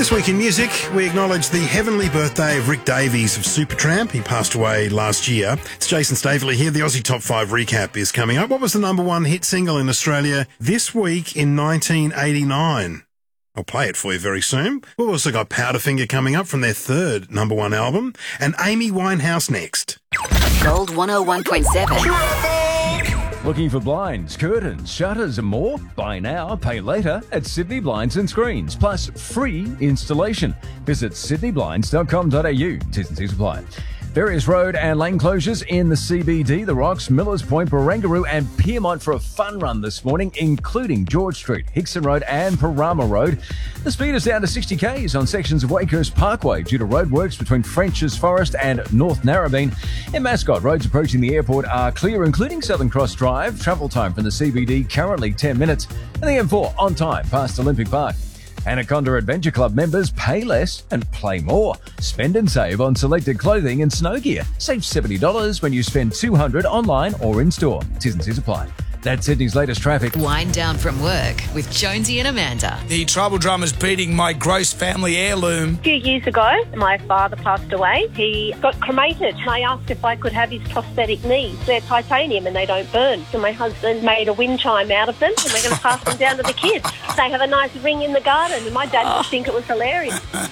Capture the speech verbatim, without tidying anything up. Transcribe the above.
This week in music, we acknowledge the heavenly birthday of Rick Davies of Supertramp. He passed away last year. It's Jason Staveley here. The Aussie Top five recap is coming up. What was the number one hit single in Australia this week in nineteen eighty-nine? I'll play it for you very soon. We've also got Powderfinger coming up from their third number one album, and Amy Winehouse next. Gold one oh one point seven. Looking for blinds, curtains, shutters and more? Buy now, pay later at Sydney Blinds and Screens, plus free installation. Visit sydney blinds dot com dot a u. T's and C's apply. Various road and lane closures in the C B D, The Rocks, Millers Point, Barangaroo and Pyrmont for a fun run this morning, including George Street, Hickson Road and Parama Road. The speed is down to sixty k's on sections of Wakehurst Parkway due to roadworks between French's Forest and North Narrabeen. In Mascot, roads approaching the airport are clear, including Southern Cross Drive. Travel time from the C B D currently ten minutes. And the M four on time past Olympic Park. Anaconda Adventure Club members pay less and play more. Spend and save on selected clothing and snow gear. Save seventy dollars when you spend two hundred dollars online or in store. T's and C's apply. That's Sydney's latest traffic. Wind down from work with Jonesy and Amanda. The Tribal Drummers beating my gross family heirloom. A few years ago, my father passed away. He got cremated. I asked if I could have his prosthetic knees. They're titanium and they don't burn. So my husband made a wind chime out of them and we're going to pass them down to the kids. They have a nice ring in the garden and my dad would think it was hilarious.